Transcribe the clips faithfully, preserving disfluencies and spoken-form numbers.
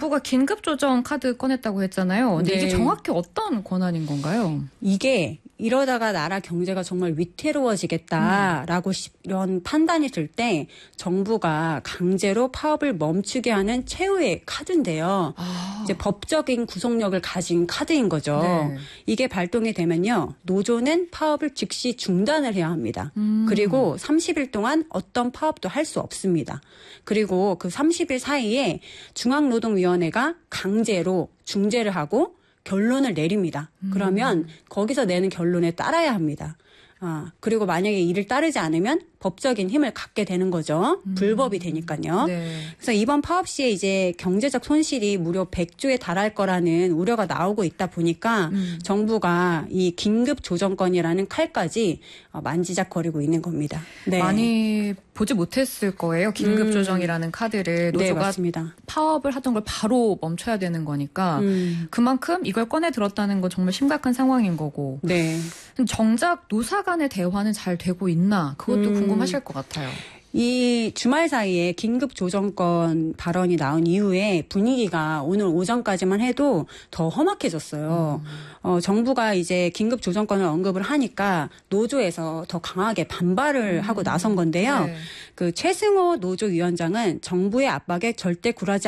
정부가 긴급조정 카드 꺼냈다고 했잖아요. 근데 네. 이게 정확히 어떤 권한인 건가요? 이게 이러다가 나라 경제가 정말 위태로워지겠다라고 음. 이런 판단이 들 때 정부가 강제로 파업을 멈추게 하는 최후의 카드인데요. 아. 이제 법적인 구속력을 가진 카드인 거죠. 네. 이게 발동이 되면요. 노조는 파업을 즉시 중단을 해야 합니다. 음. 그리고 삼십 일 동안 어떤 파업도 할 수 없습니다. 그리고 그 삼십 일 사이에 중앙노동위원회가 강제로 중재를 하고 결론을 내립니다. 그러면 음. 거기서 내는 결론에 따라야 합니다. 아, 그리고 만약에 이를 따르지 않으면 법적인 힘을 갖게 되는 거죠. 음. 불법이 되니까요. 네. 그래서 이번 파업 시에 이제 경제적 손실이 무려 백조에 달할 거라는 우려가 나오고 있다 보니까 음. 정부가 이 긴급 조정권이라는 칼까지 만지작거리고 있는 겁니다. 네. 많이 보지 못했을 거예요. 긴급 조정이라는 음. 카드를 노조가 네, 맞습니다. 파업을 하던 걸 바로 멈춰야 되는 거니까 음. 그만큼 이걸 꺼내 들었다는 건 정말 심각한 상황인 거고. 네. 정작 노사 간의 대화는 잘 되고 있나 그것도 음. 궁금하실 것 같아요. 이 주말 사이에 긴급 조정권 발언이 나온 이후에 분위기가 오늘 오전까지만 해도 더 험악해졌어요. 음. 어, 정부가 이제 긴급 조정권을 언급을 하니까 노조에서 더 강하게 반발을 음. 하고 나선 건데요. 네. 그 최승호 노조위원장은 정부의 압박에 절대 굴하지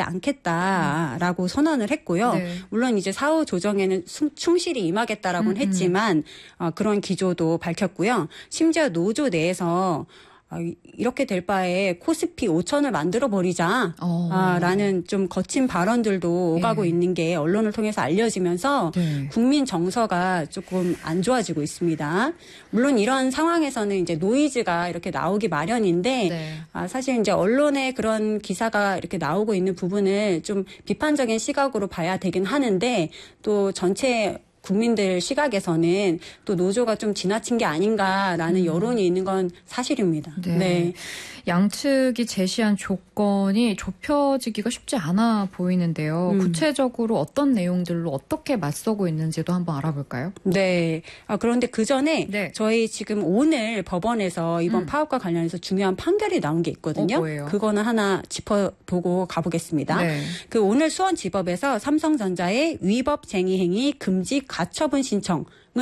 않겠다라고 음. 선언을 했고요. 네. 물론 이제 사후 조정에는 충실히 임하겠다라고는 음. 했지만 어, 그런 기조도 밝혔고요. 심지어 노조 내에서 이렇게 될 바에 코스피 오천을 만들어버리자 어. 아, 라는 좀 거친 발언들도 오가고 네. 있는 게 언론을 통해서 알려지면서 네. 국민 정서가 조금 안 좋아지고 있습니다. 물론 이런 상황에서는 이제 노이즈가 이렇게 나오기 마련인데 네. 아, 사실 이제 언론에 그런 기사가 이렇게 나오고 있는 부분을 좀 비판적인 시각으로 봐야 되긴 하는데 또 전체 국민들 시각에서는 또 노조가 좀 지나친 게 아닌가라는 음. 여론이 있는 건 사실입니다. 네. 네. 양측이 제시한 조건이 좁혀지기가 쉽지 않아 보이는데요. 음. 구체적으로 어떤 내용들로 어떻게 맞서고 있는지도 한번 알아볼까요? 네. 아, 그런데 그 전에 네. 저희 지금 오늘 법원에서 이번 음. 파업과 관련해서 중요한 판결이 나온 게 있거든요. 어, 뭐예요? 그거는 하나 짚어보고 가보겠습니다. 네. 그 오늘 수원지법에서 삼성전자의 위법쟁의 행위 금지 가처분 신청을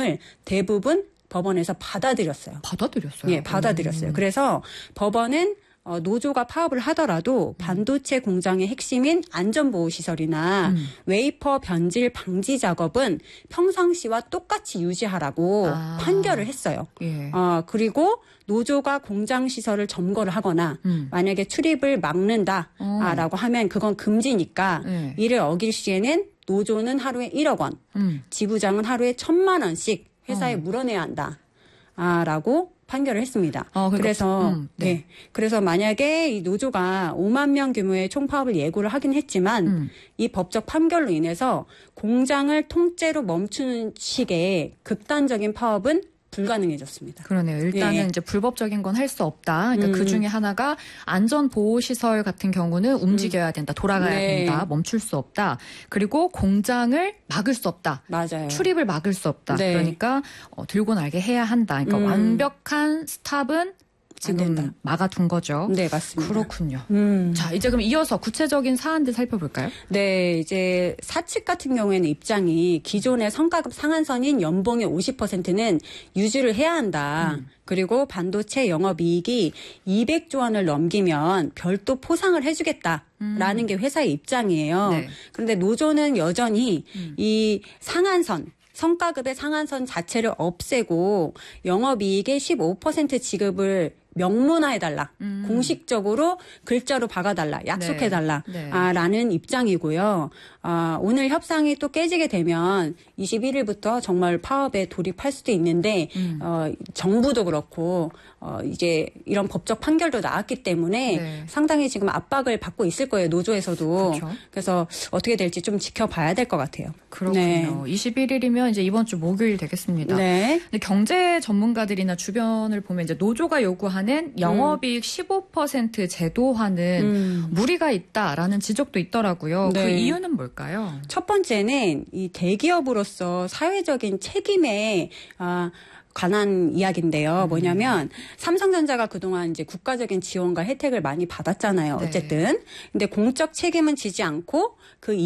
대부분 법원에서 받아들였어요. 받아들였어요? 예, 받아들였어요. 음. 그래서 법원은 어, 노조가 파업을 하더라도 반도체 공장의 핵심인 안전보호시설이나 음. 웨이퍼 변질 방지 작업은 평상시와 똑같이 유지하라고 아. 판결을 했어요. 예. 어, 그리고 노조가 공장 시설을 점거를 하거나 음. 만약에 출입을 막는다라고 어. 하면 그건 금지니까 예. 이를 어길 시에는 노조는 하루에 일억 원, 음. 지부장은 하루에 천만 원씩 회사에 어. 물어내야 한다. 아, 라고 판결을 했습니다. 어, 그러니까, 그래서 음, 네. 네. 그래서 만약에 이 노조가 오만 명 규모의 총파업을 예고를 하긴 했지만 음. 이 법적 판결로 인해서 공장을 통째로 멈추는 식의 극단적인 파업은 불가능해졌습니다. 그러네요. 일단은 예. 이제 불법적인 건 할 수 없다. 그러니까 음. 그 중에 하나가 안전보호시설 같은 경우는 움직여야 된다. 돌아가야 네. 된다. 멈출 수 없다. 그리고 공장을 막을 수 없다. 맞아요. 출입을 막을 수 없다. 네. 그러니까 어, 들고 날게 해야 한다. 그러니까 음. 완벽한 스탑은 지금 막아둔 거죠. 네, 맞습니다. 그렇군요. 음. 자, 이제 그럼 이어서 구체적인 사안들 살펴볼까요? 네, 이제 사측 같은 경우에는 입장이 기존의 성과급 상한선인 연봉의 오십 퍼센트는 유지를 해야 한다. 음. 그리고 반도체 영업이익이 이백조 원을 넘기면 별도 포상을 해주겠다라는 음. 게 회사의 입장이에요. 네. 그런데 노조는 여전히 음. 이 상한선 성과급의 상한선 자체를 없애고 영업이익의 십오 퍼센트 지급을 명문화해달라. 음. 공식적으로 글자로 박아달라. 약속해달라. 네. 네. 아, 라는 입장이고요. 아, 오늘 협상이 또 깨지게 되면 이십일일부터 정말 파업에 돌입할 수도 있는데 음. 어, 정부도 그렇고 어, 이제 이런 법적 판결도 나왔기 때문에 네. 상당히 지금 압박을 받고 있을 거예요. 노조에서도. 그렇죠. 그래서 어떻게 될지 좀 지켜봐야 될 것 같아요. 그렇군요. 네. 이십일일이면 이제 이번 주 목요일 되겠습니다. 네. 근데 경제 전문가들이나 주변을 보면 이제 노조가 요구하는 영업이익 음. 십오 퍼센트 제도화는 음. 무리가 있다라는 지적도 있더라고요. 네. 그 이유는 뭘까요? 첫 번째는 이 대기업으로서 사회적인 책임에 아, 관한 이야기인데요. 음. 뭐냐면 삼성전자가 그동안 이제 국가적인 지원과 혜택을 많이 받았잖아요. 어쨌든. 네. 근데 공적 책임은 지지 않고 그